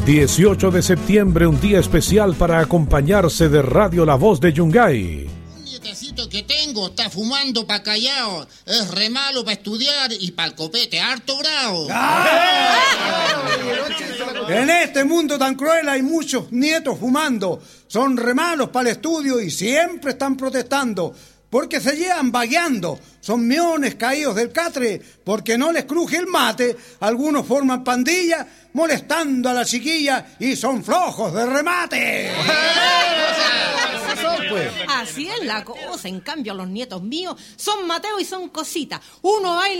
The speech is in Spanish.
18 de septiembre, un día especial para acompañarse de Radio La Voz de Yungay. Un nietecito que tengo está fumando pa' callao. Es re malo para estudiar y para el copete harto grado. En este mundo tan cruel hay muchos nietos fumando. Son re malos para el estudio y siempre están protestando. Porque se llevan vagueando, son miones caídos del catre, porque no les cruje el mate. Algunos forman pandilla, molestando a la chiquilla y son flojos de remate. Así es la cosa. En cambio, los nietos míos son Mateo y son cositas. Uno baila